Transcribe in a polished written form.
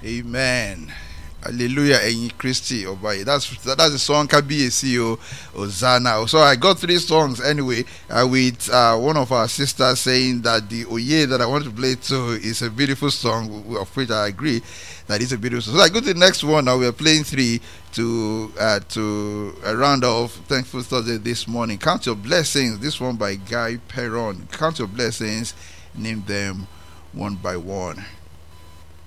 Amen. Hallelujah. And Christy Obaye. That's the song KBAC Ozana. So I got three songs anyway. With one of our sisters saying that the Oye that I want to play too is a beautiful song, of which I agree that it's a beautiful song. So I go to the next one. Now we are playing three to round off Thankful Thursday this morning. Count Your Blessings. This one by Guy Perron. Count Your Blessings. Name them one by one.